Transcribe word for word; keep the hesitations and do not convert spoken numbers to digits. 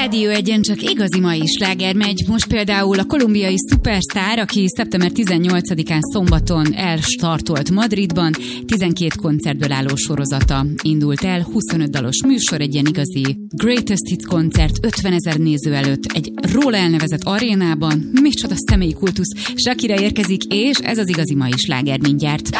Rádió Egyen csak igazi mai sláger megy. Most például a kolumbiai szupersztár, aki szeptember tizennyolcadikán szombaton elstartolt Madridban, tizenkét koncertből álló sorozata indult el, huszonöt dalos műsor, egy ilyen igazi Greatest Hits koncert, ötvenezer néző előtt, egy róla elnevezett arénában. Micsoda személyi kultusz. Shakira érkezik, és ez az igazi mai sláger mindjárt.